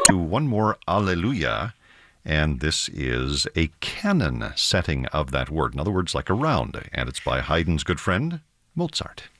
to one more Alleluia, and this is a canon setting of that word. In other words, like a round, and it's by Haydn's good friend, Mozart.